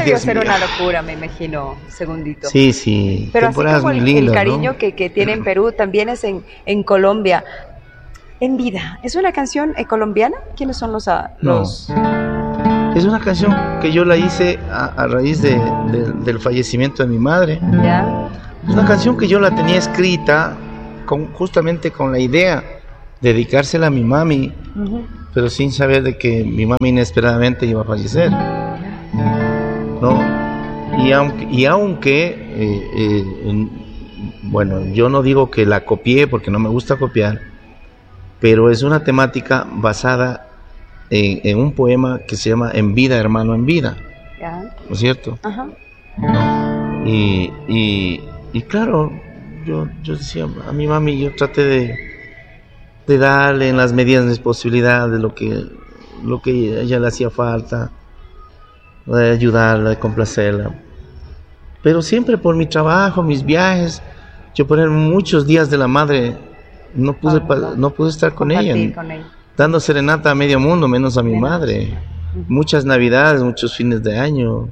debió ser una locura, me imagino, Segundito. Sí. Pero así como muy el lindas, cariño, ¿no? que tiene en Perú, también es en Colombia. En Vida, ¿es una canción colombiana? ¿Quiénes son los...? Es una canción que yo la hice a raíz del fallecimiento de mi madre. ¿Ya? Es una canción que yo la tenía escrita justamente con la idea de dedicársela a mi mami, pero sin saber de que mi mami inesperadamente iba a fallecer, ¿no? Y aunque bueno, yo no digo que la copié porque no me gusta copiar, pero es una temática basada en un poema que se llama En vida, hermano, en vida. ¿Ya? ¿No es cierto? Ajá. ¿No? Y claro, yo decía a mi mami, yo traté de darle en las medidas de mis posibilidades lo que a ella le hacía falta, de ayudarla, de complacerla. Pero siempre por mi trabajo, mis viajes, yo por muchos días de la madre no pude estar con ella, dando serenata a medio mundo, menos a mi madre. Muchas navidades, muchos fines de año,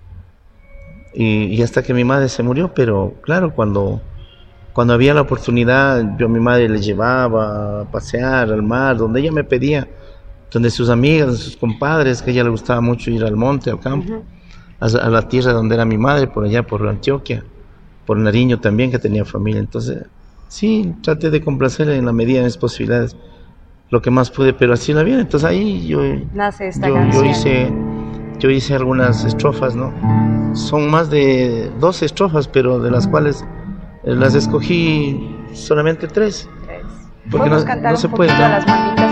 y hasta que mi madre se murió. Pero claro, cuando había la oportunidad, yo a mi madre le llevaba a pasear al mar, donde ella me pedía, donde sus amigas, sus compadres, que a ella le gustaba mucho ir al monte, al campo, a la tierra donde era mi madre, por allá, por Antioquia, por Nariño también, que tenía familia. Entonces, sí, traté de complacerle en la medida de mis posibilidades, lo que más pude, pero así la vida. Entonces ahí nace esta canción. Yo hice algunas estrofas, ¿no? Son más de 12 estrofas, pero de las cuales las escogí solamente 3. Porque no se puede. A las mamitas.